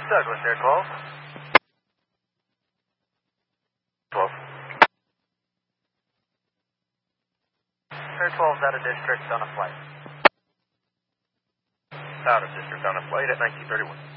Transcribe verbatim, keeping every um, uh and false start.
Douglas, Air twelve. twelve. Air twelve's out of district on a flight. Out of district on a flight at nineteen thirty-one.